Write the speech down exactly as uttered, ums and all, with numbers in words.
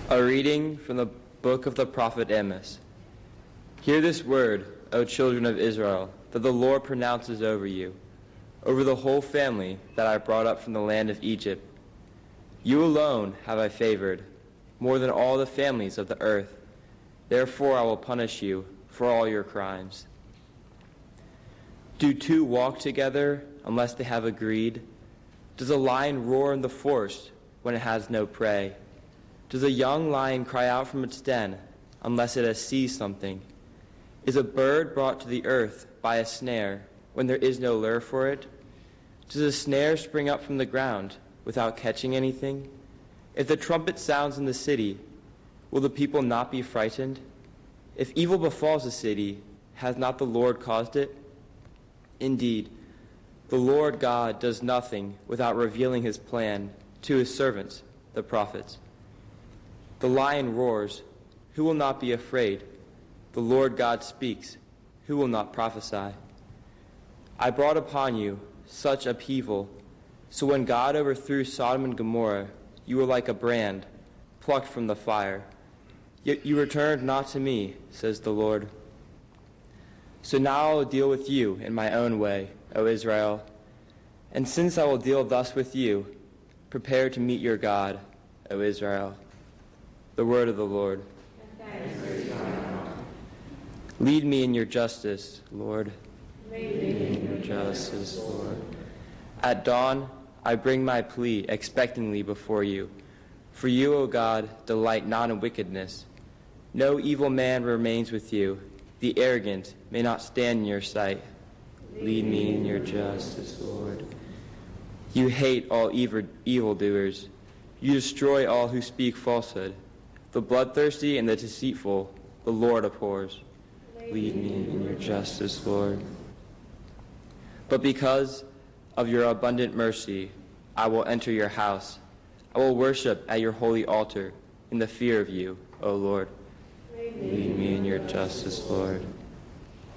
A reading from the book of the prophet Amos. Hear this word, O children of Israel, that the Lord pronounces over you, over the whole family that I brought up from the land of Egypt. You alone have I favored, more than all the families of the earth. Therefore I will punish you for all your crimes. Do two walk together unless they have agreed? Does a lion roar in the forest when it has no prey? Does a young lion cry out from its den unless it has seized something? Is a bird brought to the earth by a snare when there is no lure for it? Does a snare spring up from the ground without catching anything? If the trumpet sounds in the city, will the people not be frightened? If evil befalls a city, has not the Lord caused it? Indeed, the Lord God does nothing without revealing his plan to his servants, the prophets. The lion roars, who will not be afraid? The Lord God speaks, who will not prophesy? I brought upon you such upheaval, so when God overthrew Sodom and Gomorrah, you were like a brand plucked from the fire. Yet you returned not to me, says the Lord. So now I will deal with you in my own way, O Israel. And since I will deal thus with you, prepare to meet your God, O Israel. The word of the Lord. Lead me in your justice, Lord. Lead me in your justice, Lord. At dawn, I bring my plea expectingly before you. For you, O God, delight not in wickedness. No evil man remains with you. The arrogant may not stand in your sight. Lead me in your justice, Lord. You hate all evil evildoers. You destroy all who speak falsehood. The bloodthirsty and the deceitful, the Lord abhors. Lead me in your justice, Lord. But because of your abundant mercy, I will enter your house. I will worship at your holy altar in the fear of you, O Lord. Lead me in your justice, Lord.